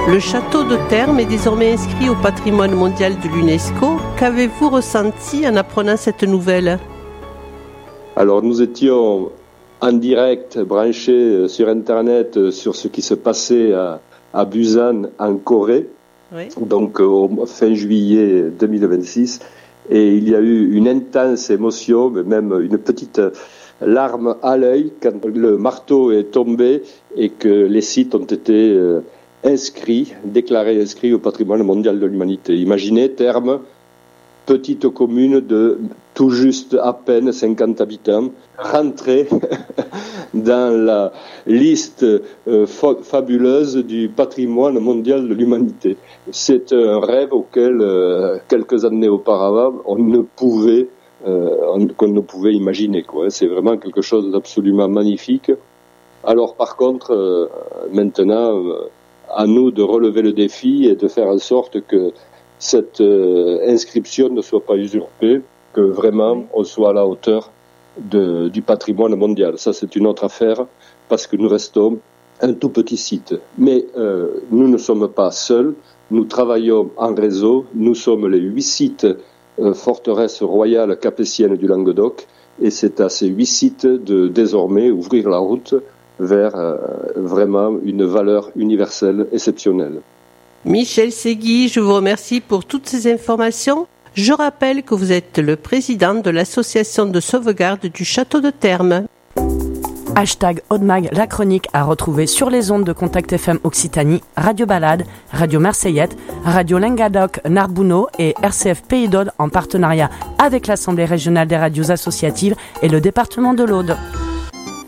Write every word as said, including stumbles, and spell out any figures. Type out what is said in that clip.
Le château de Termes est désormais inscrit au patrimoine mondial de l'UNESCO. Qu'avez-vous ressenti en apprenant cette nouvelle ? Alors nous étions en direct branchés sur Internet sur ce qui se passait à, à Busan en Corée, oui. donc au fin juillet deux mille vingt-six. Et il y a eu une intense émotion, même une petite larme à l'œil quand le marteau est tombé et que les sites ont été euh, inscrits, déclarés inscrits au patrimoine mondial de l'humanité. Imaginez, Termes, petite commune de tout juste à peine cinquante habitants, rentrée dans la liste euh, fa- fabuleuse du patrimoine mondial de l'humanité. C'est un rêve auquel, euh, quelques années auparavant, on ne pouvait, euh, on, qu'on ne pouvait imaginer, quoi. C'est vraiment quelque chose d'absolument magnifique. Alors par contre, euh, maintenant, euh, à nous de relever le défi et de faire en sorte que cette euh, inscription ne soit pas usurpée, que vraiment on soit à la hauteur de, du patrimoine mondial. Ça, c'est une autre affaire, parce que nous restons un tout petit site. Mais euh, nous ne sommes pas seuls, nous travaillons en réseau, nous sommes les huit sites euh, forteresses royales capétiennes du Languedoc, et c'est à ces huit sites de désormais ouvrir la route vers euh, vraiment une valeur universelle exceptionnelle. Michel Segui, je vous remercie pour toutes ces informations. Je rappelle que vous êtes le président de l'association de sauvegarde du château de Termes. Hashtag Audemag, la chronique à retrouver sur les ondes de Contact F M Occitanie, Radio Balade, Radio Marseillette, Radio Languedoc Narbonneau et R C F Pays d'Aude en partenariat avec l'Assemblée régionale des radios associatives et le département de l'Aude.